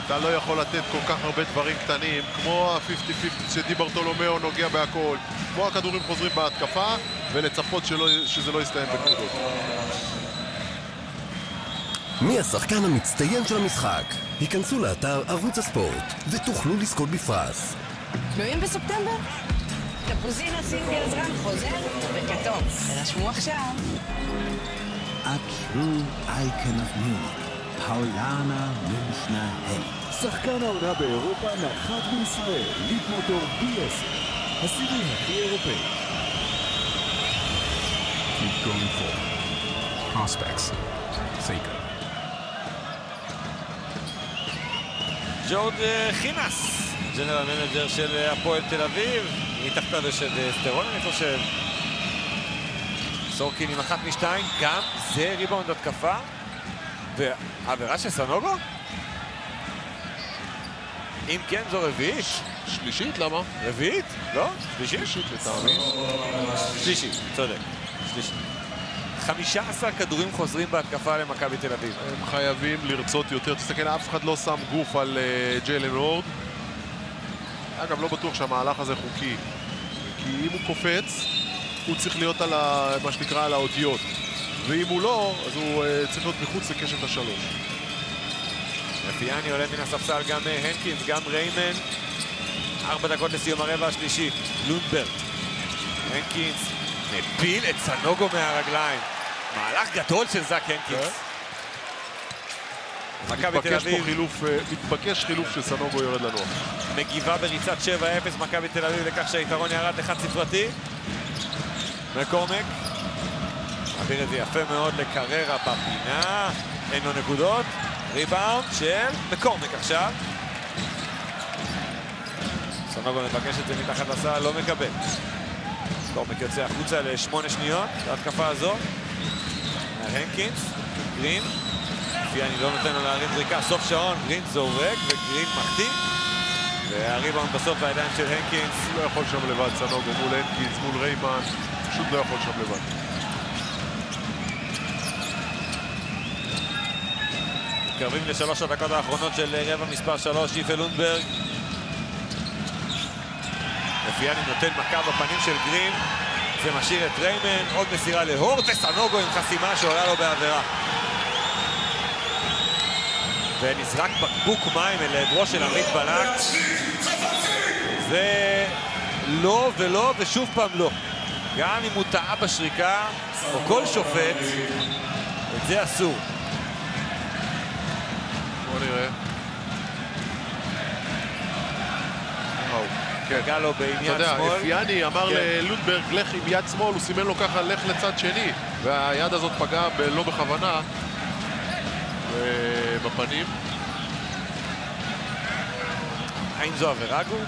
אתה לא יכול לתת כל כך הרבה דברים קטנים, כמו ה-50-50 שדי ברטולומיאו נוגע בהכל, כמו הכדורים חוזרים בהתקפה, ולצפות שזה לא יסתיים בנקודות. מי השחקן המצטיין של המשחק? היכנסו לאתר ערוץ הספורט ותוכלו לזכות בפרס. תלויים בספטמבר? תפוזינה סינגל זרן חוזר בכתום. תרשמו עכשיו. A true icon of Munich, פאולנה מונשנהל. שחקן העונה באירופה נחת בישראל, ליט מוטור B10, הסירי הכי אירופאי. Keep going forward. Prospects. Seiko. ג'ורד חינס, ג'נרל מנג'ר של הפועל תל אביב, מתחתיו של סטרון אני חושב. סורקין עם 1-2, גם זה ריבאונד התקפה. ועבירה של סנוגו? אם כן זו רביעית. שלישית, למה? רביעית? לא? שלישית? שלישית לטעמי. שלישית, צודק. שלישית. 15 כדורים חוזרים בהתקפה למכבי תל אביב. הם חייבים לרצות יותר. תסתכל, אף אחד לא שם גוף על ג'יילן וורד. אגב, לא בטוח שהמהלך הזה חוקי. כי אם הוא קופץ, הוא צריך להיות על מה שנקרא על האותיות. ואם הוא לא, אז הוא צריך להיות מחוץ לקשת השלוש. רפיאני עולה מן הספסל, גם הנקינס, גם ריימן. 4 דקות לסיום הרבע השלישי. לונדברג. הנקינס מפיל את סנוגו מהרגליים. מהלך גדול של זק הנקינס. מכבי תל אביב. מתבקש חילוף של סנוגו יורד לנוח. מגיבה בריצת 7-0 מכבי תל אביב לכך שהיתרון ירד לחד ספרתי. מקורמק. מעביר את זה יפה מאוד לקררה בפינה. אין לו נקודות. ריבאונד של מקורמק עכשיו. סנוגו מבקש את זה מתחת לסל, לא מקבל. מקורמק יוצא החוצה ל8 שניות. ההתקפה הזו. הנקינס. גרין. פיאני לא נותן לו להרים זריקה. סוף שעון. גרין זורק וגרין מחטיא. והריבאונד בסוף בידיים של הנקינס. לא יכול שם לבד סנוגו מול הנקינס, מול ריימן. פשוט לא יכול שם לבד. מתקרבים ל3 הדקות האחרונות של רבע מספר 3, שיפה לונדברג. רפיאני נותן מכה בפנים של גרין. זה משאיר את ריימן, עוד מסירה להורט, וסנוגו עם חסימה שעולה לו בעבירה. ונזרק בקבוק מים אל עברו של עמית בלק. זה לא ולא ושוב פעם לא. גם אם הוא טעה בשריקה, או כל שופט, את זה אסור. בוא נראה. פגע לו ביד שמאל. אתה יודע, אפיאני אמר ללונדברג, לך עם יד שמאל, הוא סימן לו ככה, לך לצד שני. והיד הזאת פגעה לא בכוונה. בפנים. האם זו עבירה גור?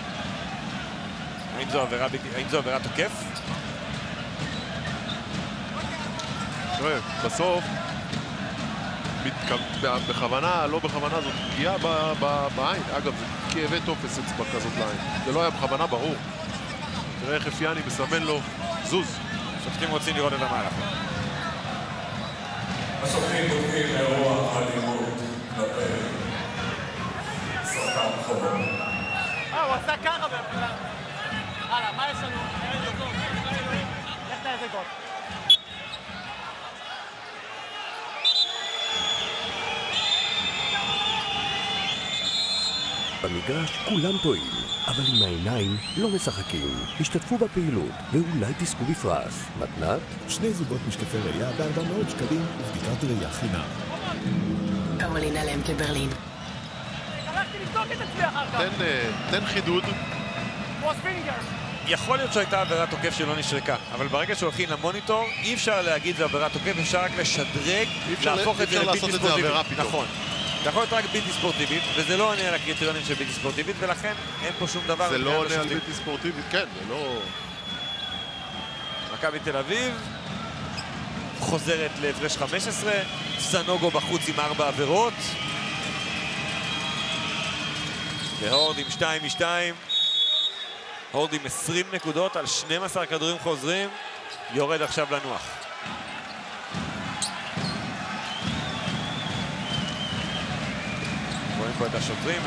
האם זו עבירה תוקף? תראה, בסוף, בכוונה, לא בכוונה, זאת פגיעה בעין. אגב, זה כאבי תופס אצבע כזאת לעין. זה לא היה בכוונה ברור. תראה איך אפיאני מסמן לו, זוז. שופטים רוצים לראות את המהלך. השופטים בודקים אירוע אלימות כלפי שחקן חובה. הוא עשה ככה בהתחלה. הלאה, מה יש לנו? לך תעשה גול. במגרש כולם טועים, אבל עם העיניים לא משחקים. השתתפו בפעילות ואולי תזכו בפרס. מתנת? 2 זוגות משקפי ראייה ב-400 שקלים ובדיקת ראייה חינם. קרמלינה למקה ברלין. הלכתי לבדוק את עצמי אחר כך. תן חידוד. יכול להיות שהייתה עבירת תוקף שלא נשרקה, אבל ברגע שהולכים למוניטור, אי אפשר להגיד זה עבירת תוקף, אפשר רק לשדרג, להפוך את זה לבלתי ספורטיבית. נכון. זה יכול להיות רק בלתי ספורטיבית, וזה לא עונה על הקריטריונים של בלתי ספורטיבית, ולכן אין פה שום דבר. זה לא עונה על בלתי ספורטיבית, כן, זה לא... מכבי תל אביב חוזרת להפרש 15, סנוגו בחוץ עם 4 עבירות. והורד עם 2-2. הורד עם 20 נקודות על 12 כדורים חוזרים, יורד עכשיו לנוח. רואים פה את השוטרים.